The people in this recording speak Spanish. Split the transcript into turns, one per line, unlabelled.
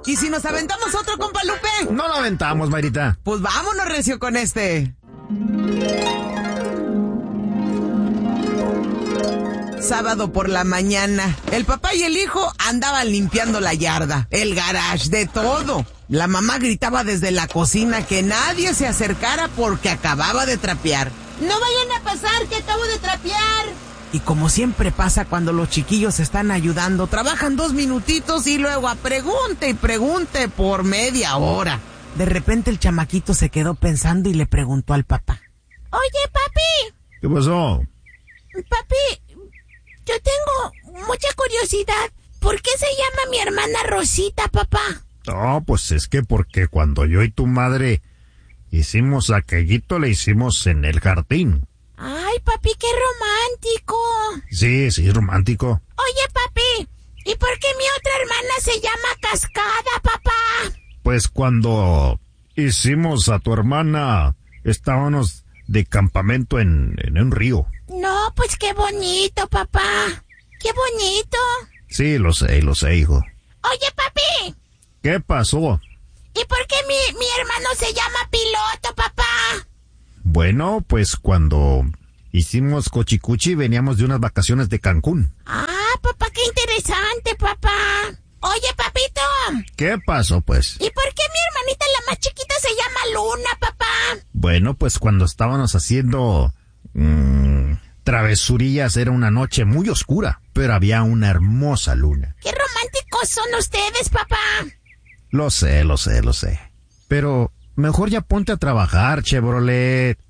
¿Y si nos aventamos otro, compa Lupe?
No lo aventamos, Mayrita.
Pues vámonos, recio, con este. Sábado por la mañana, el papá y el hijo andaban limpiando la yarda, el garage, de todo. La mamá gritaba desde la cocina que nadie se acercara porque acababa de trapear.
¡No vayan a pasar, que acabo de trapear!
Y como siempre pasa cuando los chiquillos están ayudando, trabajan 2 minutitos y luego a pregunte y pregunte por media hora. De repente el chamaquito se quedó pensando y le preguntó al papá.
Oye, papi.
¿Qué pasó?
Papi, yo tengo mucha curiosidad. ¿Por qué se llama mi hermana Rosita, papá?
No, pues es que porque cuando yo y tu madre hicimos aquellito, le hicimos en el jardín.
Ay, papi, qué romántico.
Sí, romántico.
Oye, papi, ¿y por qué mi otra hermana se llama Cascada, papá?
Pues cuando hicimos a tu hermana, estábamos de campamento en un río.
No, pues qué bonito, papá. Qué bonito.
Sí, lo sé, hijo.
Oye, papi.
¿Qué pasó?
¿Y por qué mi hermano se llama Piloto, papá?
Bueno, pues cuando hicimos Cochicuchi veníamos de unas vacaciones de Cancún.
Ah, papá, qué interesante, papá. Oye, papito.
¿Qué pasó, pues?
¿Y por qué mi hermanita, la más chiquita, se llama Luna, papá?
Bueno, pues cuando estábamos haciendo travesurillas era una noche muy oscura, pero había una hermosa luna.
¡Qué románticos son ustedes, papá!
Lo sé. Pero mejor ya ponte a trabajar, Chevrolet.